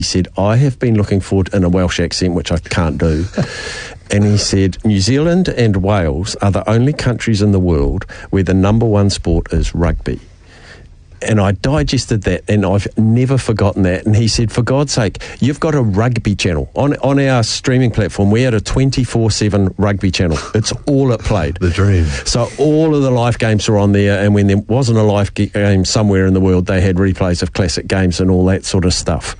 He said, I have been looking forward, in a Welsh accent, which I can't do, and he said, New Zealand and Wales are the only countries in the world where the number one sport is rugby. And I digested that, and I've never forgotten that. And he said, for God's sake, you've got a rugby channel. On our streaming platform, we had a 24/7 rugby channel. It's all it played. The dream. So all of the live games are on there, and when there wasn't a live game somewhere in the world, they had replays of classic games and all that sort of stuff.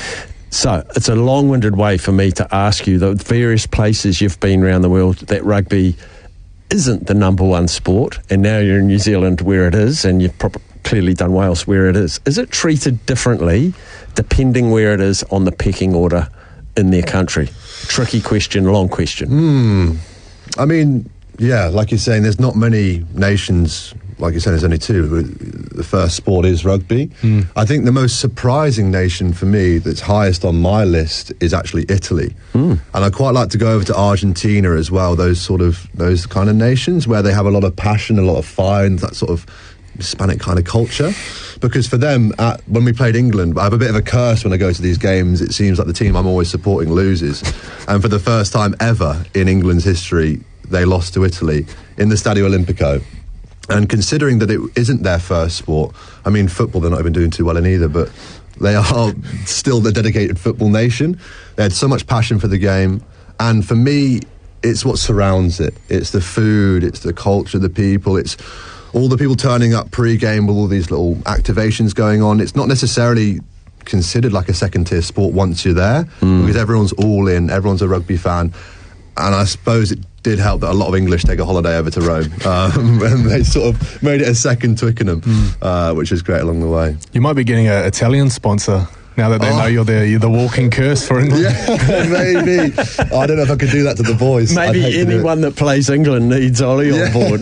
So it's a long-winded way for me to ask you, the various places you've been around the world, that rugby isn't the number one sport, and now you're in New Zealand where it is, and you've clearly done Wales where it is. Is it treated differently depending where it is on the pecking order in their country? Tricky question, long question. I mean, yeah, like you're saying, there's not many nations, like you're saying, there's only two. The first sport is rugby. I think the most surprising nation for me that's highest on my list is actually Italy. And I quite like to go over to Argentina as well, those kind of nations where they have a lot of passion, a lot of fire, and that sort of Hispanic kind of culture, because for them, when we played England, I have a bit of a curse when I go to these games. It seems like the team I'm always supporting loses, and for the first time ever in England's history, they lost to Italy in the Stadio Olimpico. And considering that it isn't their first sport, I mean, football they're not even doing too well in either, but they are still the dedicated football nation. They had so much passion for the game, and for me, it's what surrounds it. It's the food, it's the culture, the people, it's all the people turning up pre-game with all these little activations going on. It's not necessarily considered like a second-tier sport once you're there, because everyone's all in, everyone's a rugby fan. And I suppose it did help that a lot of English take a holiday over to Rome, and they sort of made it a second Twickenham, which is great along the way. You might be getting an Italian sponsor now that they know you're the walking curse for England. Yeah, maybe. I don't know if I could do that to the boys. Maybe anyone that plays England needs Ollie on board.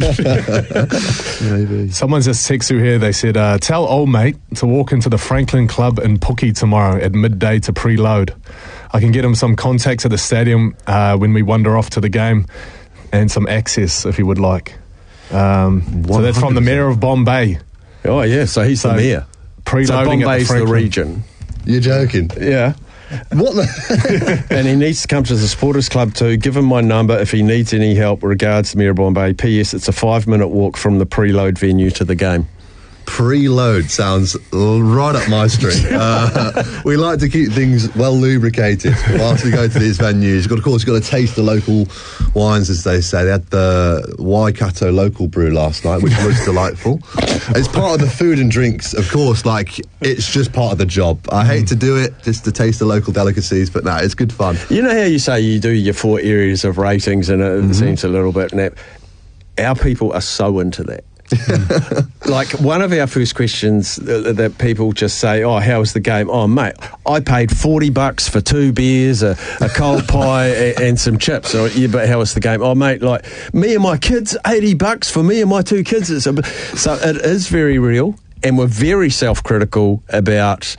Maybe. Someone just texted here, they said, tell old mate to walk into the Franklin Club in Pookie tomorrow at midday to preload. I can get him some contacts at the stadium when we wander off to the game, and some access if he would like. So that's from the Mayor of Bombay. Oh yeah, so he's the mayor. Preloading so Bombay's at the region. You're joking? Yeah. What the? And he needs to come to the supporters club too. Give him my number if he needs any help. Regards, Mayor of Bombay. P.S. It's a 5-minute walk from the preload venue to the game. Preload sounds right up my street. We like to keep things well lubricated whilst we go to these venues. Of course, you've got to taste the local wines, as they say. They had the Waikato local brew last night, which was delightful. It's part of the food and drinks, of course. Like, it's just part of the job. I hate to do it just to taste the local delicacies, but no, it's good fun. You know how you say you do your 4 areas of ratings, and it seems a little bit napped. Our people are so into that. Like, one of our first questions that people just say, oh, how was the game? Oh, mate, I paid $40 for 2 beers, a cold pie and some chips. Oh, yeah, but how was the game? Oh, mate, like, me and my kids, $80 for me and my 2 kids. So it is very real, and we're very self-critical about,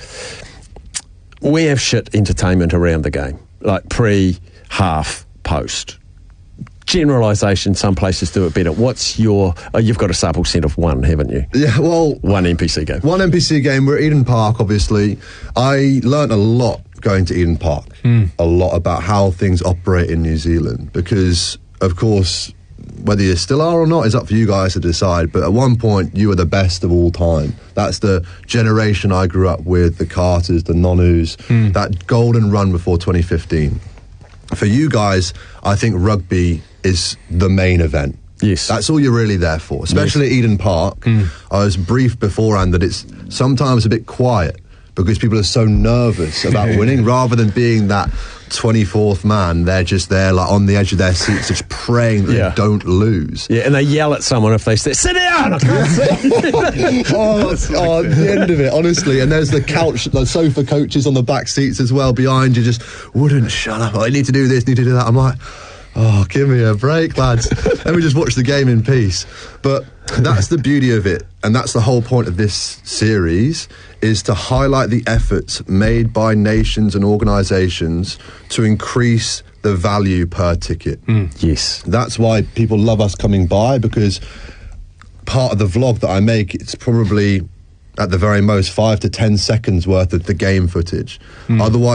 we have shit entertainment around the game, like pre, half, post. Generalisation, some places do it better. What's your... you've got a sample set of one, haven't you? Yeah, well... One NPC game. One NPC game. We're at Eden Park, obviously. I learnt a lot going to Eden Park. A lot about how things operate in New Zealand. Because, of course, whether you still are or not is up for you guys to decide. But at one point, you were the best of all time. That's the generation I grew up with, the Carters, the Nonus, that golden run before 2015. For you guys, I think rugby is the main event. Yes. That's all you're really there for, especially at Eden Park. I was briefed beforehand that it's sometimes a bit quiet because people are so nervous about winning, rather than being that 24th man. They're just there, like, on the edge of their seats, just praying that they don't lose. Yeah, and they yell at someone if they say, sit down, I can't see. The end of it, honestly. And there's the sofa coaches on the back seats as well behind you, just wouldn't shut up. I need to do this, need to do that. I'm like, oh, give me a break, lads. Let me just watch the game in peace. But that's the beauty of it, and that's the whole point of this series, is to highlight the efforts made by nations and organisations to increase the value per ticket. Yes. That's why people love us coming by, because part of the vlog that I make, it's probably at the very most 5 to 10 seconds worth of the game footage. Otherwise,